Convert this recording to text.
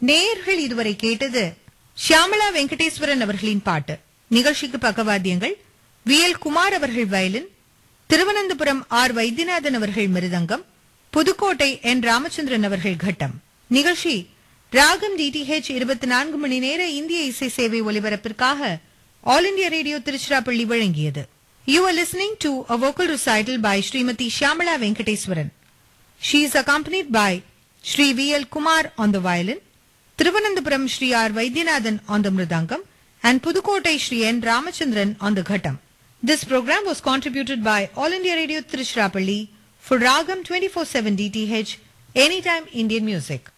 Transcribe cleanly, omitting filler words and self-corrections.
நேயர்கள் இதுவரை கேட்டது ஷியாமளா வெங்கடேஸ்வரன் அவர்களின் பாட்டு. நிகழ்ச்சிக்கு பக்கவாத்தியங்கள் வி.எல். குமார் அவர்கள் வயலின், திருவனந்தபுரம் ஆர். வைத்தியநாதன் அவர்கள் மிருதங்கம், புதுக்கோட்டை என். ராமச்சந்திரன் அவர்கள் கட்டம். நிகழ்ச்சி ராகம் DTH 24 மணி நேர இந்திய இசை சேவை ஒலிபரப்பிற்காக ஆல் இண்டியா ரேடியோ திருச்சிராப்பள்ளி வழங்கியது. You are listening to a vocal recital by Srimati Shyamala Venkateswaran. She is accompanied by Shri V.L. Kumar on the violin, Thiruvananthapuram Shri R. Vaidyanathan on the mridangam, and Pudukkottai Shri N. Ramachandran on the ghattam. This program was contributed by All India Radio Tiruchirappalli for Ragam 24/7 DTH, Anytime Indian Music.